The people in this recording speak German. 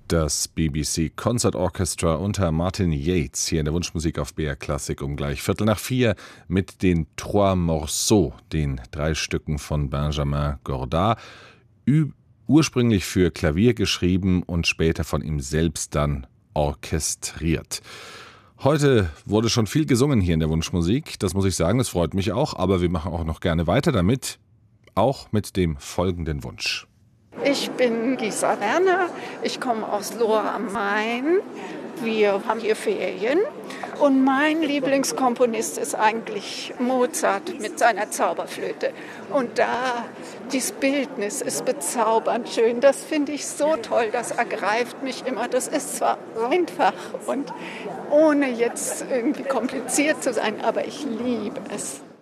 Das BBC Concert Orchestra unter Martin Yates hier in der Wunschmusik auf BR Classic um gleich 3:15 mit den Trois Morceaux, den 3 Stücken von Benjamin Godard, ursprünglich für Klavier geschrieben und später von ihm selbst dann orchestriert. Heute wurde schon viel gesungen hier in der Wunschmusik, das muss ich sagen, das freut mich auch, aber wir machen auch noch gerne weiter damit, auch mit dem folgenden Wunsch. Ich bin Gisa Werner, ich komme aus Lohr am Main. Wir haben hier Ferien und mein Lieblingskomponist ist eigentlich Mozart mit seiner Zauberflöte. Und da, dieses Bildnis ist bezaubernd schön, das finde ich so toll, das ergreift mich immer. Das ist zwar einfach und ohne jetzt irgendwie kompliziert zu sein, aber ich liebe es.